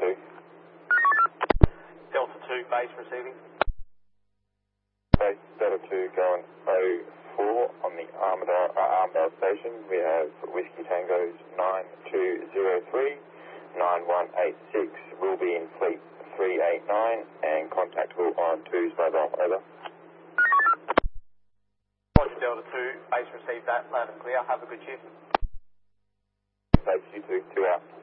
2. Delta 2, base receiving. Base Delta 2 going 04 on the Armadale station. We have Whiskey Tango's 9203, 9186. Will be in fleet 389 and contactable on 2's mobile. Over. Roger, Delta 2, base received that, loud and clear. Have a good shift. Base U2, 2 out.